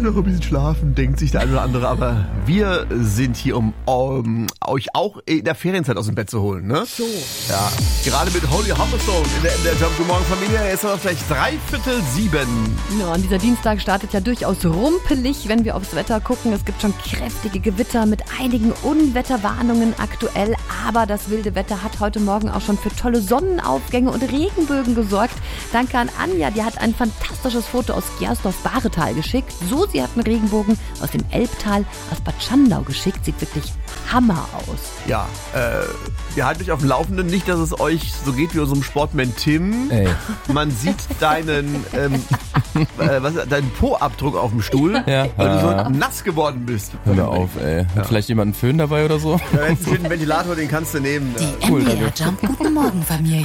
noch ein bisschen schlafen, denkt sich der eine oder andere. Aber wir sind hier, um euch auch in der Ferienzeit aus dem Bett zu holen, ne? So. Ja, gerade mit Holy Humberstone in der MDR Jump. Guten Morgen, Familie. Jetzt noch gleich 6:45. Ja, und dieser Dienstag startet ja durchaus rumpelig, wenn wir aufs Wetter gucken. Es gibt schon kräftige Gewitter mit einigen Unwetterwarnungen aktuell. Aber das wilde Wetter hat heute Morgen auch schon für tolle Sonnenaufgänge und Regenbögen gesorgt. Danke an Anja, die hat ein fantastisches Foto aus Gersdorf-Bahretal geschickt. Susi hat einen Regenbogen aus dem Elbtal aus Bad Schandau geschickt. Sieht wirklich Hammer aus. Ja, wir halten euch auf dem Laufenden. Nicht, dass es euch so geht wie unserem Sportman Tim. Ey. Man sieht deinen Po-Abdruck auf dem Stuhl, Ja. weil du so nass geworden bist. Hör mir auf, ey. Hat vielleicht jemand einen Föhn dabei oder so? Ja, jetzt einen Ventilator, den kannst du nehmen. Die MDR Jump Guten Morgen Familie.